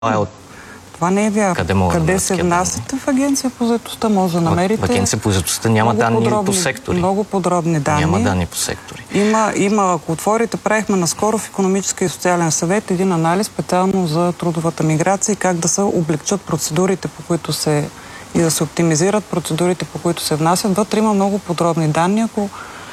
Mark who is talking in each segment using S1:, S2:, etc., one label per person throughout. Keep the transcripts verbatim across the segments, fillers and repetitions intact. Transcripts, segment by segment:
S1: Това е от...
S2: Това не е вярно.
S1: Къде, мога
S2: Къде
S1: да
S2: се внасяте? В агенция по заетостта може да намерите.
S1: В агенция по заетостта няма данни
S2: подробни,
S1: по сектори.
S2: Много подробни данни.
S1: Няма данни по сектори.
S2: Има, има, ако отворите, правихме наскоро в Икономически и социален съвет един анализ специално за трудовата миграция и как да се облегчат процедурите, по които се и да се оптимизират процедурите, по които се внасят. Вътре има много подробни данни. Ако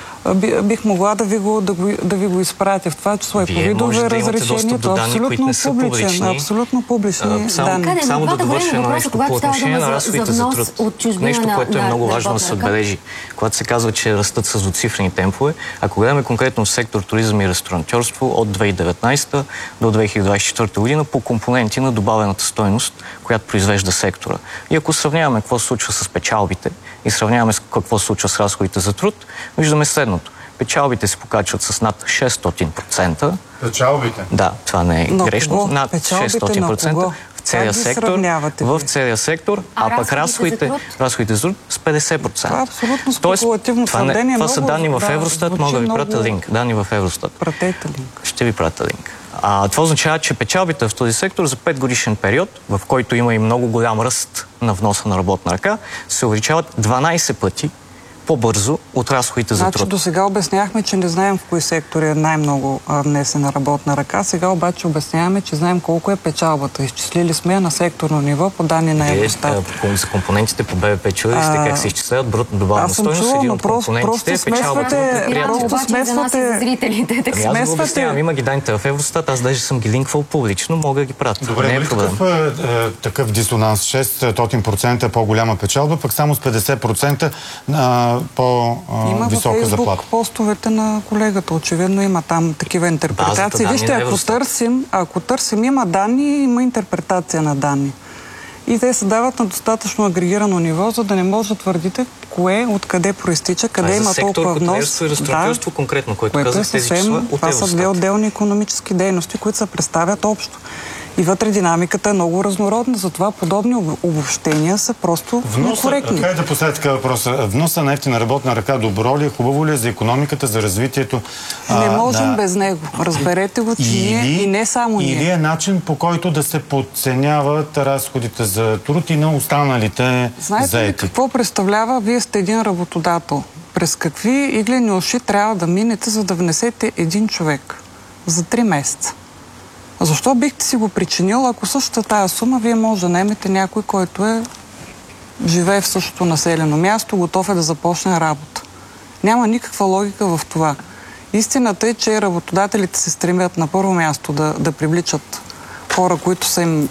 S2: бих могла да ви го, да го, да ви го изпратя в това число и по видове разрешението. Абсолютно публичен, абсолютно публични
S1: а, само,
S2: данни.
S1: Само да довърша едно нещо по отношение на разходите за труд. Нещо, което е много важно да се отбележи. Когато се казва, че растат с двуцифрени темпове, ако гледаме конкретно в сектор туризъм и ресторантьорство от две хиляди и деветнадесета до две хиляди двадесет и четвърта година по компоненти на добавената стойност, която произвежда сектора. И ако сравняваме какво се случва с печалбите и сравняваме с какво се случва с разходите за труд, виждаме следното. Печалбите се покачват с над шестстотин процента.
S3: Печалбите?
S1: Да, това не е
S2: на
S1: грешно.
S2: Кого?
S1: Над шестстотин процента в целия сектор, в целия сектор, а, а пък разходите, разходите за труд с петдесет процента.
S2: Това е абсолютно спекулативно твърдение.
S1: Това са данни в Евростат,
S2: да,
S1: мога да ви
S2: много...
S1: пратя линк. Данни в Евростат.
S2: Пратете линк.
S1: Ще ви пратя линк. А, това означава, че печалбите в този сектор за пет годишен период, в който има и много голям ръст на вноса на работна ръка, се увеличават дванадесет пъти по-бързо от разходите за труд.
S2: Значи до сега обяснявахме, че не знаем в кои сектори е най-много внесена работна ръка. Сега обаче обясняваме, че знаем колко е печалбата. Изчислили сме я на секторно ниво по данни на Евростат.
S1: За компонентите по Б В П чули сте как се изчисляват брутно добавена стойност. Един от компонентите е печалбата.
S2: Просто смесвате
S4: зрителите.
S1: Аз го обяснявам. Има ги данните в Евростат. Аз даже съм ги линквал публично. Мога да ги пратя.
S3: Добре, е такъв, е, такъв дисонанс? шестстотин процента по-голяма печалба, пък само с петдесет процента на по-висока заплата.
S2: Има във постовете на колегата. Очевидно има там такива интерпретации. Вижте, ако търсим, ако търсим, има данни, има интерпретация на данни. И те се дават на достатъчно агрегирано ниво, за да не може да твърдите кое, откъде проистича, къде има толкова внос.
S1: За сектор, да, конкретно, който казах, тези числа от
S2: това са две отделни икономически дейности, които се представят общо. И вътре динамиката е много разнородна, затова подобни обобщения са просто некоректни.
S3: Хайде да поставя така въпроса. Вноса на ефтина работна ръка добро ли е, хубаво ли е за икономиката, за развитието?
S2: Не
S3: а,
S2: можем
S3: да.
S2: без него. Разберете го, че
S3: или,
S2: ние и не само ние.
S3: Или е начин, по който да се подценяват разходите за труд и на останалите
S2: Знаете
S3: заети?
S2: ли какво представлява? Вие сте един работодател. През какви иглени уши трябва да минете, за да внесете един човек за три месеца? Защо бихте си го причинил, ако същата тая сума вие може да наемете някой, който е живее в същото населено място, готов е да започне работа? Няма никаква логика в това. Истината е, че работодателите се стремят на първо място да, да привличат хора, които са им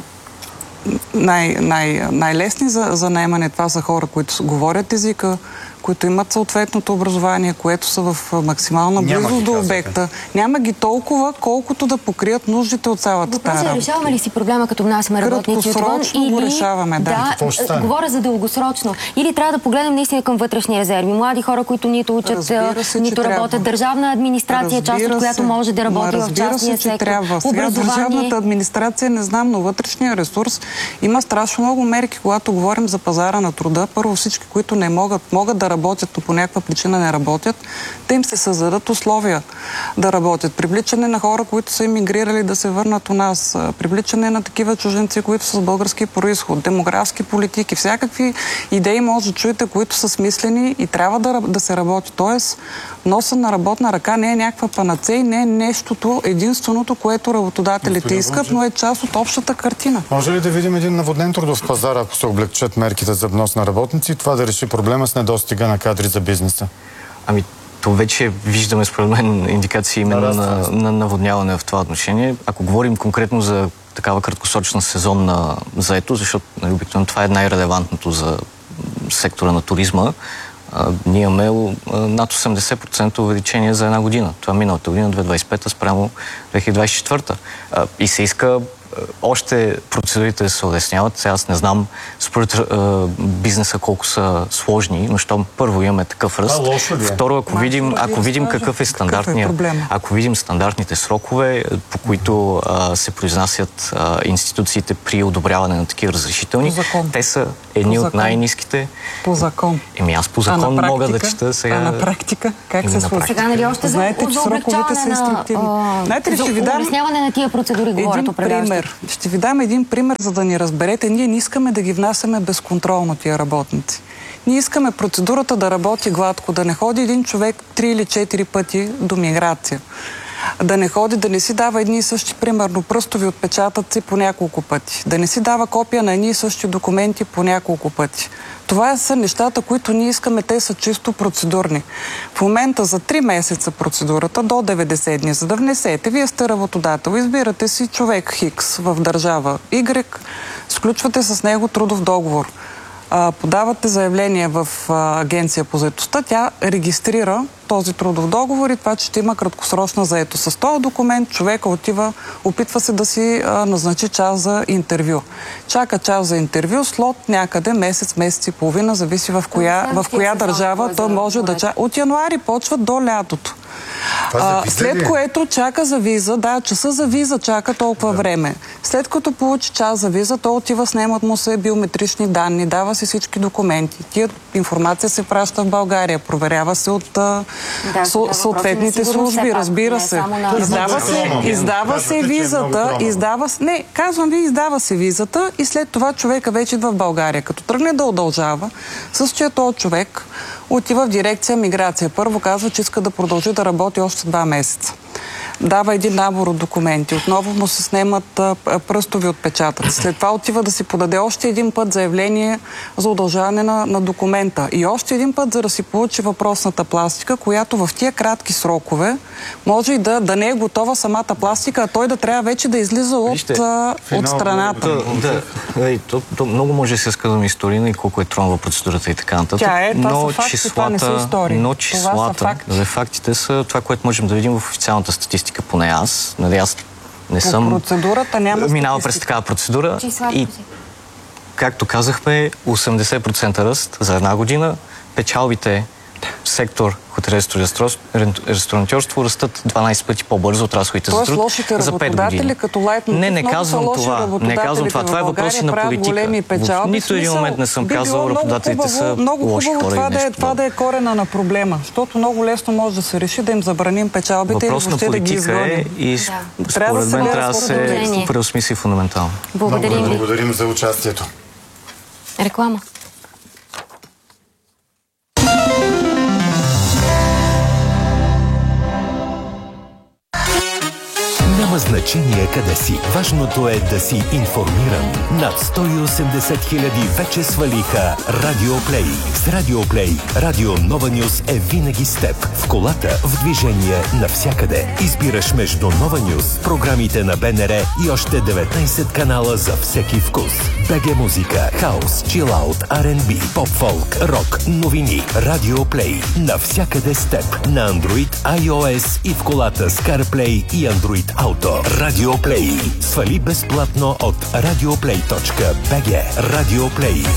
S2: най, най, най-лесни за, за наемане. Това са хора, които говорят езика, които имат съответното образование, което са в максимална близост до обекта. Няма ги толкова, колкото да покрият нуждите от цялата тази работа.
S4: Решаваме ли си проблема, като внасяме работници отвън?
S2: Или... го решаваме, да.
S4: Да, говоря за дългосрочно. Или трябва да погледнем наистина към вътрешни резерви. Млади хора, които нито учат, се, нито работят. Трябва. Държавна администрация, част от която може да работи в частния
S2: се,
S4: сектор.
S2: Трябва. Сега държавната администрация, не знам, но вътрешния ресурс има страшно много мерки, когато говорим за пазара на труда. Първо всички, които не могат, могат да работят, но по някаква причина не работят, те им се създадат условия да работят. Привличане на хора, които са емигрирали да се върнат у нас, привличане на такива чужденци, които са с български произход, демографски политики, всякакви идеи може да чуете, които са смислени и трябва да, да се работи. Тоест, носа на работна ръка не е някаква панацея, не е нещото, единственото, което работодателите искат, но е част от общата картина.
S3: Може ли да видим един наводнен трудов пазар, ако се облегчат мерките за внос на работници, това да реши проблема с недостига на кадри за бизнеса?
S1: Ами, то вече виждаме според мен индикации именно на, на наводняване в това отношение. Ако говорим конкретно за такава краткосрочна сезонна заетост, защото нали, обикновено това е най-релевантното за сектора на туризма, а, ние имаме а, над осемдесет процента увеличение за една година. Това миналата година, две хиляди двадесет и пета спрямо две хиляди двадесет и четвърта. А, и се иска още процедурите да се улесняват. Сега аз не знам според е, бизнеса колко са сложни, но щом първо имаме такъв ръст. Второ, ако видим, ако видим какъв е стандартния, ако видим стандартните срокове, по които а, се произнасят а, институциите при одобряване на такива разрешителни, те са едни от най-ниските.
S2: По закон.
S1: Еми аз по закон
S2: практика,
S1: мога да чета сега.
S2: А на практика? Как се случва?
S4: Сега нали още за,
S2: Знаете, че сроковете са инструктивни.
S4: Знаете ли, ще ви дам улесняване на тия процедури говорят управляващите?
S2: пример. Ще ви дам един пример, за да ни разберете. Ние не искаме да ги внасяме безконтролно тия работници. Ние искаме процедурата да работи гладко, да не ходи един човек три или четири пъти до миграция. Да не ходи, да не си дава едни и същи, примерно, пръстови отпечатъци по няколко пъти. Да не си дава копия на едни и същи документи по няколко пъти. Това са нещата, които ние искаме, те са чисто процедурни. В момента за три месеца процедурата до деветдесет дни, за да внесете, вие сте работодател, избирате си човек Хикс в държава Y, сключвате с него трудов договор. Подавате заявление в агенция по заетостта, тя регистрира този трудов договор и това, че ще има краткосрочна заетост. С този документ човека отива, опитва се да си а, назначи час за интервю. Чака час за интервю, слот някъде месец, месец и половина, зависи в коя, в коя държава той може да чака. От януари почва до лятото. А, след което чака за виза, да, часа за виза чака толкова да. време. След като получи час за виза, то отива, снемат му се биометрични данни, дава се всички документи. Тия информация се праща в България, проверява се от да, со, съответните служби, разбира се. Издава се, издава се визата, издава се, не, казвам ви, издава се визата и след това човека вече идва в България. Като тръгне да удължава, с че този човек отива в дирекция миграция. Първо казва, че иска да продължи да работи още два месеца. Дава един набор от документи. Отново му се снемат а, пръстови отпечатъци. След това отива да си подаде още един път заявление за удължаване на, на документа. И още един път, за да си получи въпросната пластика, която в тия кратки срокове може и да, да не е готова самата пластика, а той да трябва вече да излиза от, Вижте, а, от страната.
S1: Да, да, то, то много може да се сказвам история и колко е тронова процедурата и така нататък.
S2: Тя е, това
S1: но
S2: са факти,
S1: числата,
S2: това не са истории.
S1: Но числата, за фактите са това, което можем да видим в официалната статистика. Поне аз, нали, аз не
S2: по
S1: съм
S2: процедурата няма
S1: минала през такава процедура.
S4: Числата.
S1: И, както казахме, осемдесет процента ръст за една година. Печалбите в сектор хотелиерство и ресторантьорство растат дванадесет пъти по-бързо от разходите за труд за пет години.
S2: Като лайт мотив,
S1: не, не казвам това. Не казвам това. Това е въпрос на политика. В нито един момент не съм казал, работодателите са лоши хора.
S2: Това, да е, това да е корена на проблема, защото много лесно може да се реши да им забраним печалбите и въобще да ги изгоним.
S1: Въпрос на политика е и според мен трябва да се преосмисли фундаментално.
S4: Благодарим ви.
S3: Благодарим за участието.
S4: Реклама.
S5: Няма значение къде си. Важното е да си информиран. Над сто и осемдесет хиляди вече свалиха Радиоплей. С Радиоплей Радио Нова Нюс е винаги с теб. В колата, в движение, навсякъде. Избираш между Нова Нюс, програмите на БНР и още деветнадесет канала за всеки вкус. БГ музика, хаус, чилаут, Ар енд Би, поп-фолк, рок, новини. Радиоплей. Навсякъде с теб. На Android, iOS и в колата с CarPlay и Android Auto. Радиоплей. Свали безплатно от радиоплей точка би джи. Радиоплей.